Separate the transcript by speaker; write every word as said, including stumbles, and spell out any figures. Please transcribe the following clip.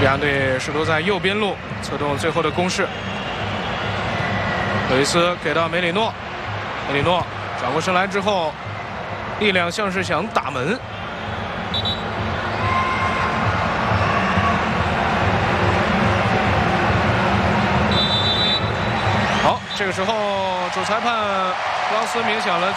Speaker 1: 亚队试图在右边路策动最后的攻势。鲁伊斯给到梅里诺，梅里诺转过身来之后，力量像是想打门。好，这个时候主裁判劳斯鸣响了